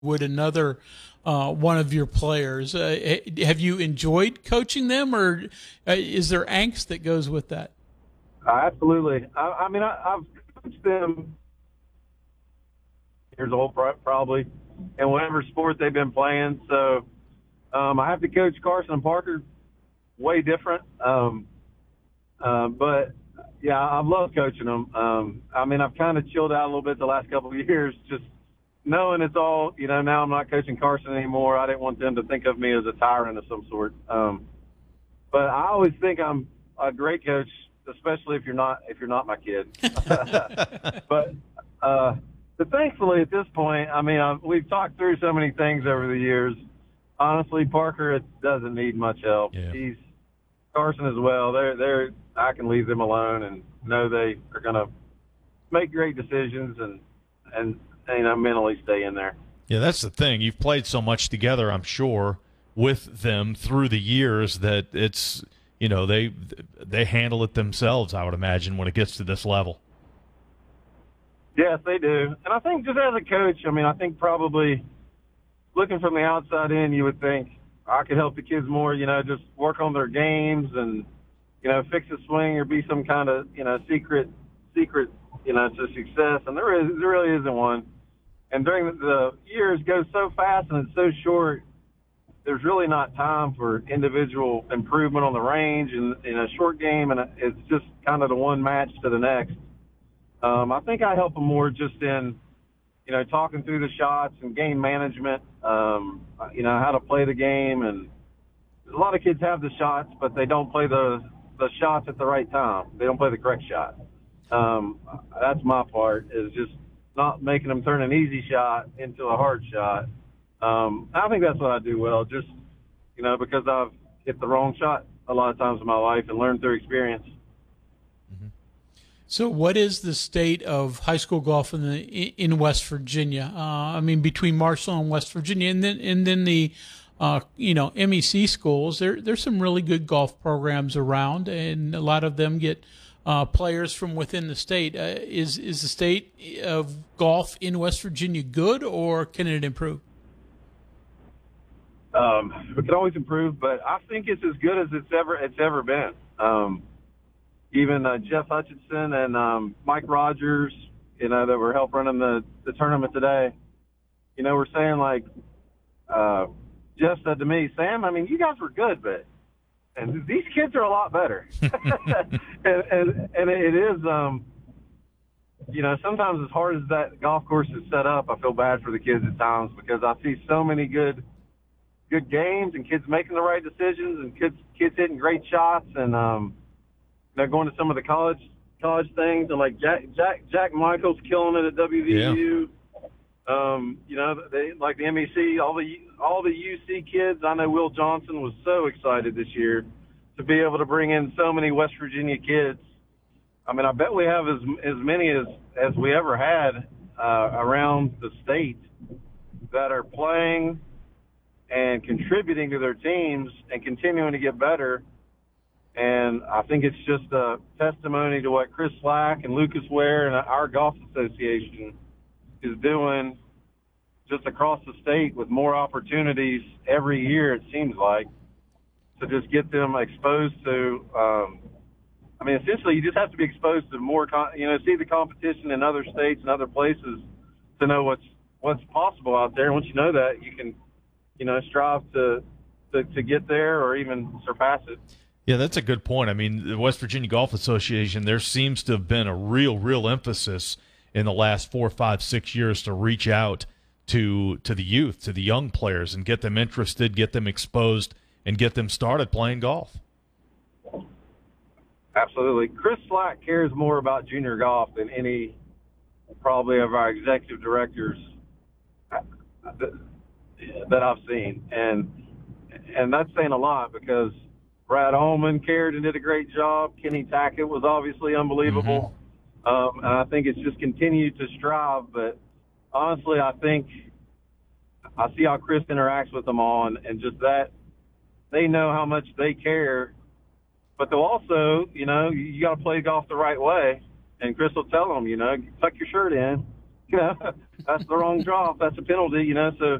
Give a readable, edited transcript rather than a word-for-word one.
would another one of your players. Have you enjoyed coaching them, or is there angst that goes with that? Absolutely. I've coached them years old probably, in whatever sport they've been playing. So I have to coach Carson and Parker way different. But yeah, I've loved coaching them. I've kind of chilled out a little bit the last couple of years, just knowing it's all, now I'm not coaching Carson anymore. I didn't want them to think of me as a tyrant of some sort. But I always think I'm a great coach, especially if you're not my kid. But thankfully at this point, we've talked through so many things over the years. Honestly, Parker doesn't need much help. Yeah. Carson as well. I can leave them alone and know they are going to make great decisions and mentally stay in there. Yeah, that's the thing. You've played so much together, I'm sure, with them through the years that it's, they handle it themselves, I would imagine, when it gets to this level. Yes, they do. And I think just as a coach, I think probably looking from the outside in, you would think I could help the kids more, just work on their games and, fix a swing or be some kind of, secret, to success. And there really isn't one. And during the years goes so fast and it's so short, there's really not time for individual improvement on the range in a short game. And it's just kind of the one match to the next. I think I help them more just in, talking through the shots and game management, how to play the game. And a lot of kids have the shots, but they don't play the shots at the right time. They don't play the correct shot. That's my part, is just not making them turn an easy shot into a hard shot. I think that's what I do well, just, because I've hit the wrong shot a lot of times in my life and learned through experience. So what is the state of high school golf in West Virginia? Between Marshall and West Virginia, and then the MEC schools. There's some really good golf programs around, and a lot of them get players from within the state. Is the state of golf in West Virginia good, or can it improve? It can always improve, but I think it's as good as it's ever been. Even Jeff Hutchinson and Mike Rogers, that were help running the tournament today, were saying Jeff said to me, Sam, you guys were good, and these kids are a lot better. and it is, sometimes as hard as that golf course is set up, I feel bad for the kids at times because I see so many good games and kids making the right decisions and kids hitting great shots and, going to some of the college things and Jack Michael's killing it at WVU. Yeah. They like the MEC, all the UC kids. I know Will Johnson was so excited this year to be able to bring in so many West Virginia kids. I bet we have as many as we ever had around the state that are playing and contributing to their teams and continuing to get better. And I think it's just a testimony to what Chris Slack and Lucas Ware and our golf association is doing just across the state with more opportunities every year, it seems like, to just get them exposed to, essentially you just have to be exposed to more, see the competition in other states and other places to know what's possible out there. And once you know that, you can, strive to get there or even surpass it. Yeah, that's a good point. The West Virginia Golf Association, there seems to have been a real emphasis in the last 4, 5, 6 years to reach out to the youth, to the young players, and get them interested, get them exposed, and get them started playing golf. Absolutely. Chris Slack cares more about junior golf than any probably of our executive directors that I've seen. And that's saying a lot because Brad Ullman cared and did a great job. Kenny Tackett was obviously unbelievable. Mm-hmm. And I think it's just continued to strive. But honestly, I think I see how Chris interacts with them all and just that they know how much they care. But they'll also, you got to play golf the right way. And Chris will tell them, tuck your shirt in, you know, that's the wrong drop. That's a penalty, you know. So